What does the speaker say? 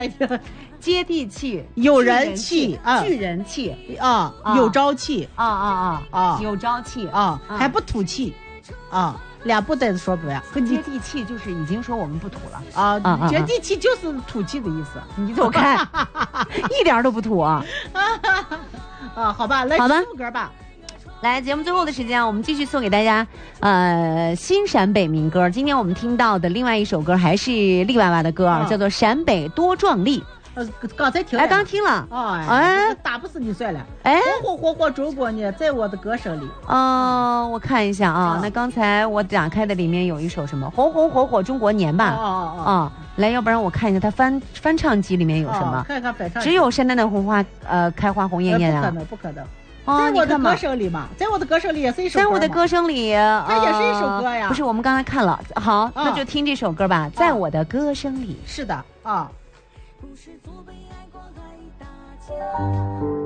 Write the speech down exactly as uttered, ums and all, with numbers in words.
接地气， 有人气啊， 聚人气啊，有朝气啊啊啊啊， 有朝气啊，还不土气啊。俩不得说不呀， 接地气就是已经说我们不土了啊，啊接地气就是土气的意思。 你走开，一点都不土啊！ 啊，好吧，来好吧， 首歌吧。 来，节目最后的时间，我们继续送给大家，呃，新陕北民歌。今天我们听到的另外一首歌还是丽娃娃的歌，啊、叫做《陕北多壮丽》。 呃，刚才听了，哎，刚听了， 哦，哎，打不死你算了， 哎， 活活活活中国呢，在我的歌声里。 哦，我看一下啊，那刚才我打开的里面有一首什么《红红火火中国年》吧？ 哦哦哦，来，要不然我看一下它翻翻唱集里面有什么？ 看看翻唱。 只有山丹的红花，呃，开花红艳艳啊！ 不可能，不可能。 哦， 在我的歌声里嘛，在我的歌声里也是一首歌。 在我的歌声里， 它也是一首歌呀。 不是，我们刚才看了，好，那就听这首歌吧，《在我的歌声里》。 是的啊。不是做被爱灌溉大家。